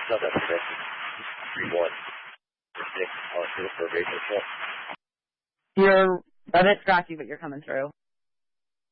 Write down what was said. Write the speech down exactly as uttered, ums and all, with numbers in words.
No, that's correct. three one. six, uh, for probation check. You're a bit scratchy, but you're coming through.